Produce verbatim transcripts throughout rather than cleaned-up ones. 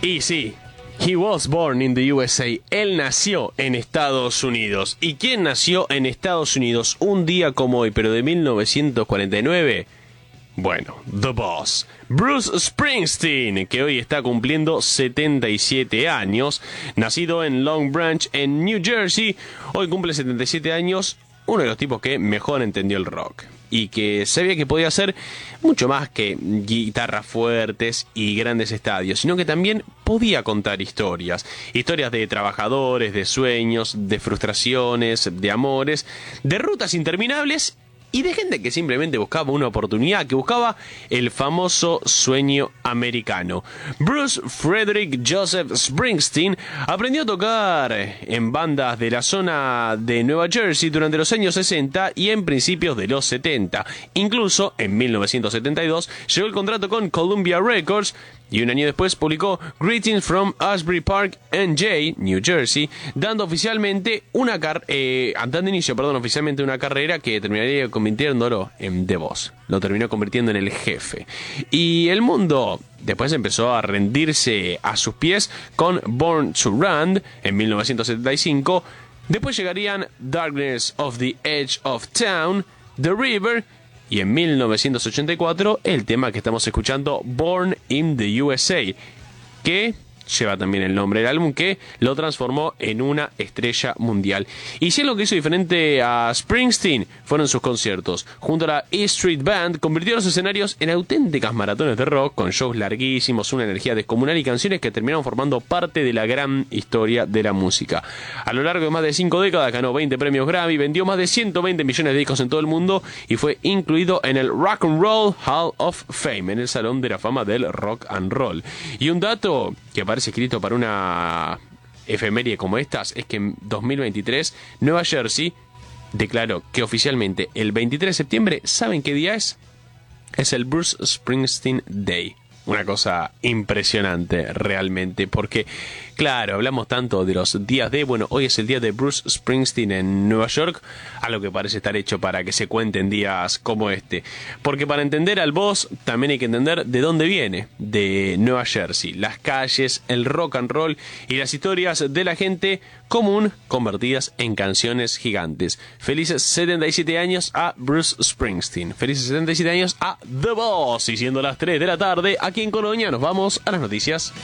Y sí, he was born in the U S A. Él nació en Estados Unidos. ¿Y quién nació en Estados Unidos un día como hoy, pero de mil novecientos cuarenta y nueve? Bueno, The Boss, Bruce Springsteen, que hoy está cumpliendo setenta y siete años, nacido en Long Branch, en New Jersey, hoy cumple setenta y siete años, uno de los tipos que mejor entendió el rock y que sabía que podía hacer mucho más que guitarras fuertes y grandes estadios, sino que también podía contar historias, historias de trabajadores, de sueños, de frustraciones, de amores, de rutas interminables y de gente que simplemente buscaba una oportunidad, que buscaba el famoso sueño americano. Bruce Frederick Joseph Springsteen aprendió a tocar en bandas de la zona de Nueva Jersey durante los años sesenta y en principios de los setenta. Incluso en mil novecientos setenta y dos llegó el contrato con Columbia Records y un año después publicó Greetings from Asbury Park, N J, New Jersey, dando oficialmente una car eh, dando inicio, perdón, oficialmente una carrera que terminaría convirtiéndolo en The Boss. Lo terminó convirtiendo en el jefe. Y el mundo después empezó a rendirse a sus pies con Born to Run en mil novecientos setenta y cinco. Después llegarían Darkness of the Edge of Town, The River, y en mil novecientos ochenta y cuatro el tema que estamos escuchando, Born in the U S A, que lleva también el nombre del álbum, que lo transformó en una estrella mundial. Y si es lo que hizo diferente a Springsteen fueron sus conciertos. Junto a la E Street Band convirtió los escenarios en auténticas maratones de rock, con shows larguísimos, una energía descomunal y canciones que terminaron formando parte de la gran historia de la música. A lo largo de más de cinco décadas ganó veinte premios Grammy, vendió más de ciento veinte millones de discos en todo el mundo y fue incluido en el Rock and Roll Hall of Fame, en el Salón de la Fama del Rock and Roll. Y un dato que parece escrito para una efeméride como estas es que en dos mil veintitrés Nueva Jersey declaró que oficialmente el veintitrés de septiembre, ¿saben qué día es? Es el Bruce Springsteen Day. Una cosa impresionante realmente, porque claro, hablamos tanto de los días de, bueno, hoy es el día de Bruce Springsteen en Nueva York, algo que parece estar hecho para que se cuenten días como este, porque para entender al Boss también hay que entender de dónde viene, de Nueva Jersey, las calles, el rock and roll y las historias de la gente común convertidas en canciones gigantes. Felices setenta y siete años a Bruce Springsteen, felices setenta y siete años a The Boss, y siendo las tres de la tarde aquí en Colonia nos vamos a las noticias.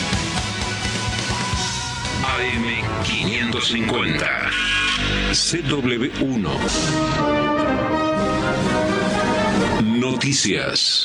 A M quinientos cincuenta C W uno Noticias.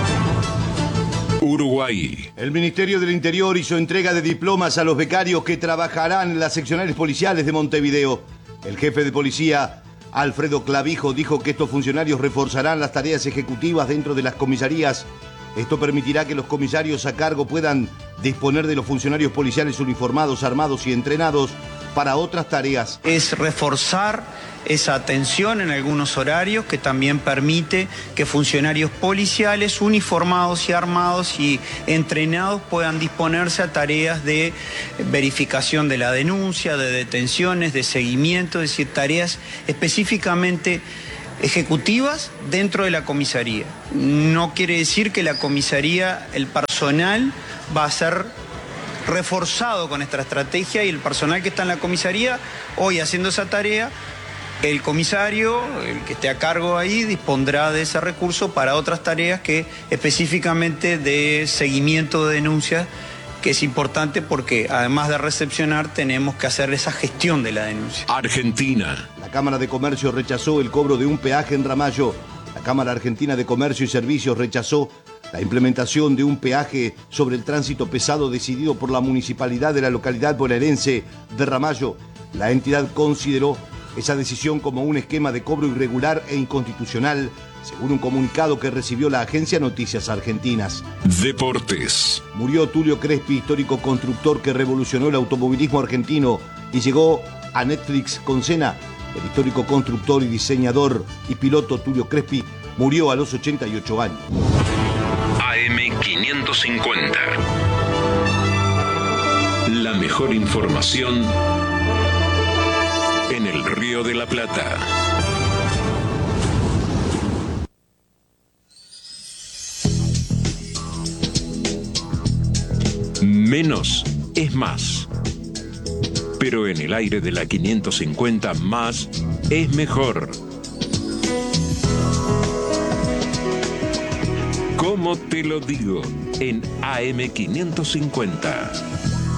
Uruguay. El Ministerio del Interior hizo entrega de diplomas a los becarios que trabajarán en las seccionales policiales de Montevideo. El jefe de policía, Alfredo Clavijo, dijo que estos funcionarios reforzarán las tareas ejecutivas dentro de las comisarías. Esto permitirá que los comisarios a cargo puedan disponer de los funcionarios policiales uniformados, armados y entrenados para otras tareas. Es reforzar esa atención en algunos horarios que también permite que funcionarios policiales uniformados y armados y entrenados puedan disponerse a tareas de verificación de la denuncia, de detenciones, de seguimiento, es decir, tareas específicamente ejecutivas dentro de la comisaría. No quiere decir que la comisaría, el personal va a ser reforzado con esta estrategia y el personal que está en la comisaría hoy haciendo esa tarea, el comisario, el que esté a cargo ahí, dispondrá de ese recurso para otras tareas que específicamente de seguimiento de denuncias, que es importante porque además de recepcionar tenemos que hacer esa gestión de la denuncia. Argentina. La Cámara de Comercio rechazó el cobro de un peaje en Ramallo. La Cámara Argentina de Comercio y Servicios rechazó la implementación de un peaje sobre el tránsito pesado decidido por la municipalidad de la localidad bonaerense de Ramallo. La entidad consideró esa decisión como un esquema de cobro irregular e inconstitucional, según un comunicado que recibió la agencia Noticias Argentinas. Deportes. Murió Tulio Crespi, histórico constructor que revolucionó el automovilismo argentino y llegó a Netflix con Cena. El histórico constructor y diseñador y piloto Tulio Crespi murió a los ochenta y ocho años. A M quinientos cincuenta. La mejor información en el Río de la Plata. Menos es más. Pero en el aire de la quinientos cincuenta, más es mejor. ¿Cómo te lo digo? En A M quinientos cincuenta.